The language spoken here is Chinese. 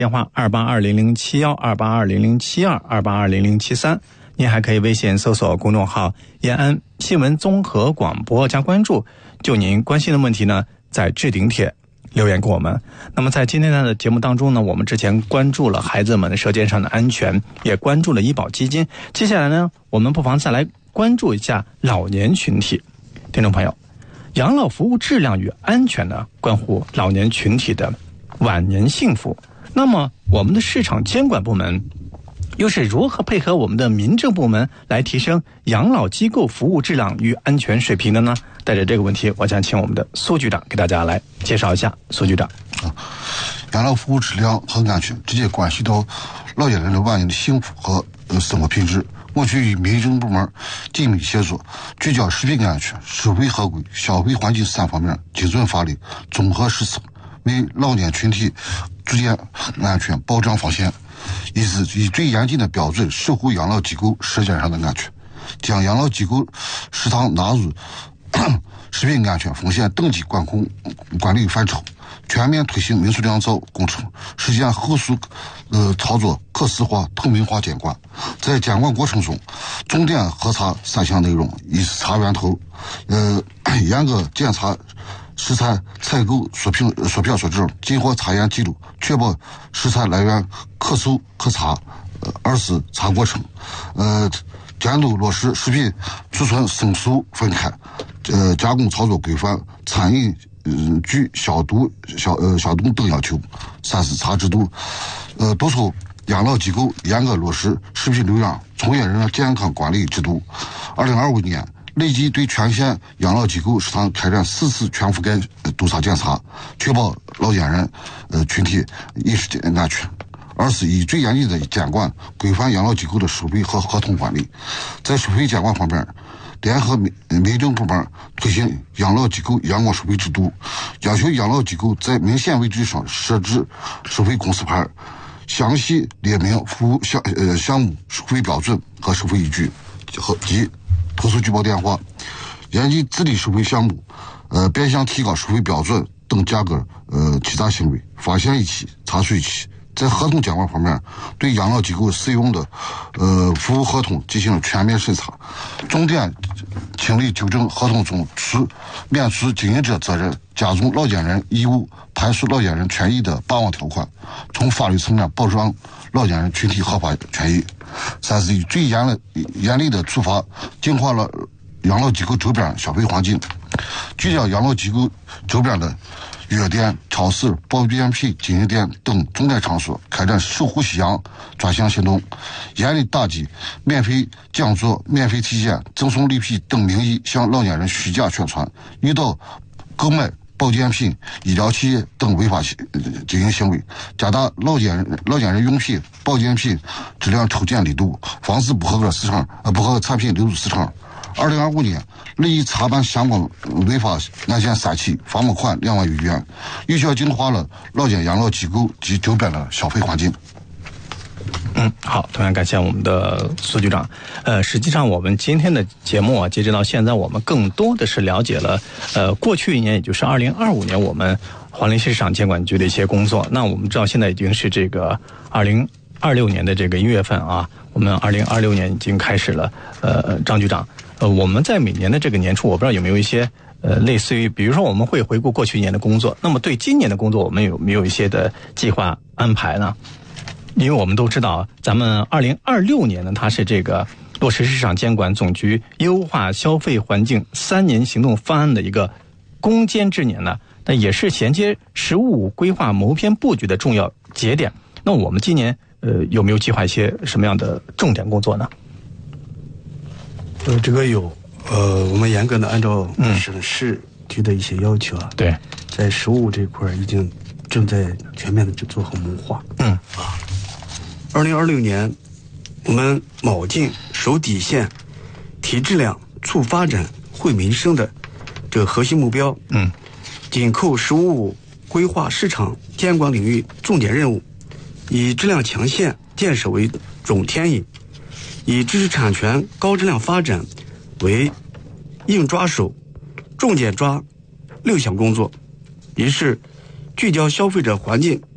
电话2820071282007228200073。您还可以微信搜索公众号延安新闻综合广播加关注，就您关心的问题呢，在置顶帖留言给我们。那么在今天的节目当中呢，我们之前关注了孩子们舌尖上的安全，也关注了医保基金。接下来呢，我们不妨再来关注一下老年群体。听众朋友，养老服务质量与安全呢，关乎老年群体的晚年幸福。那么我们的市场监管部门又是如何配合我们的民政部门来提升养老机构服务质量与安全水平的呢？带着这个问题，我想请我们的苏局长给大家来介绍一下。苏局长， 养老服务质量和安全直接关系到老年人的晚年的幸福和生活品质。我区与民政部门紧密协作，聚焦食品安全、收费合规、消费环境3方面，精准发力，综合施策，为老年群体逐渐安全保障防线。以最严谨的标准守护养老机构舌尖上的安全，将养老机构食堂纳入食品安全风险等级管理范畴，全面推行民宿酿造工程，实现后续操作可视化、透明化监管。在监管过程中，重点核查3项内容：一是查源头，严格检查食材采购所票所证、进货查验记录，确保食材来源可搜可查。二是查过程，监督落实食品储存生熟分开，加工操作规范、餐饮具消毒等要求。三是查制度，督促养老机构严格落实食品留养从业人员健康管理制度。2025年累计对全县养老机构食堂开展4次全覆盖督查检查，确保老年人群体饮食安全。二是以最严谨的监管规范养老机构的收费和合同管理。在收费监管方面，联合民政部门推行养老机构阳光收费制度，要求养老机构在明显位置上设置收费公示牌，详细列明服务项目收费标准和收费依据及投诉举报电话，严禁自理收费项目、变相提高收费标准等价格欺诈行为，发现一起查处一起。在合同监管方面，对养老机构适用的服务合同进行全面审查，重点清理纠正合同中免除经营者责任、加重老年人义务、排除老年人权益的霸王条款，从法律层面保障老年人群体合法权益。三是以最严厉的处罚净化了养老机构周边消费环境，聚焦养老机构周边的药店、超市、保健品经营店等重点场所开展守护夕阳专项行动，严厉打击免费讲座、免费体检、赠送礼品等名义向老年人虚假宣传，遇到购买保健品、医疗器械等违法经营行为，加大老年人用品、保健品质量抽检力度，防止不合格产品流入市场。2025年累计查办相关违法案件3起，罚没款2万余元，有效净化了老年养老机构及周边的消费环境。 好，同样感谢我们的苏局长。实际上我们今天的节目啊，截止到现在，我们更多的是了解了过去一年，也就是2025年我们黄陵市场监管局的一些工作。那我们知道现在已经是这个2026年的这个1月份啊，我们2026年已经开始了。张局长，我们在每年的这个年初，我不知道有没有一些类似于，比如说我们会回顾过去一年的工作，那么对今年的工作我们有没有一些的计划安排呢？因为我们都知道，咱们2026年呢，它是这个落实市场监管总局优化消费环境3年行动方案的一个攻坚之年呢，那也是衔接“十五五”规划谋篇布局的重要节点。那我们今年有没有计划一些什么样的重点工作呢？ 这个有，我们严格的按照省市局的一些要求啊， 对， 在实务这块已经正在全面的制作和谋划。2026年，我们卯进守底线、提质量、促发展、惠民生的这个核心目标。紧扣“十五五”规划市场监管领域重点任务，以质量强线建设为总牵引，以知识产权高质量发展为硬抓手，重点抓6项工作。一是聚焦消费者环境